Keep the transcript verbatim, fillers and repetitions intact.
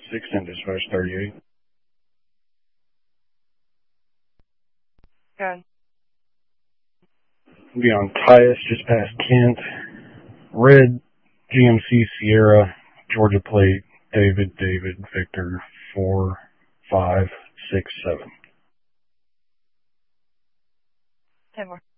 six ten dispatch thirty-eight. Good. Be on Tyus, just past Kent. Red G M C Sierra, Georgia plate, David, David, Victor, four, five, six, seven. ten more.